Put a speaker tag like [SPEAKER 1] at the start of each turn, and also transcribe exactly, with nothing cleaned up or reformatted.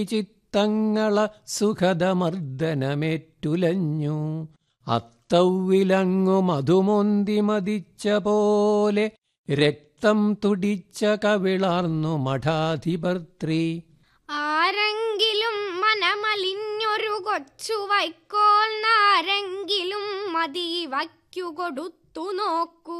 [SPEAKER 1] ചിത്തങ്ങള സുഖദമർദ്ദനമേറ്റുലഞ്ഞു. അത്തൗവിലങ്ങു മധുമൊന്തി മതിച്ച പോലെ രക്തം തുടിച്ച കവിളാർന്നു മഠാധിപത്രി.
[SPEAKER 2] ആരെങ്കിലും മനമലിഞ്ഞൊരു കൊച്ചു വൈക്കോൽ നാരെങ്കിലും മതി വയ്ക്കു കൊടുത്തു നോക്കൂ.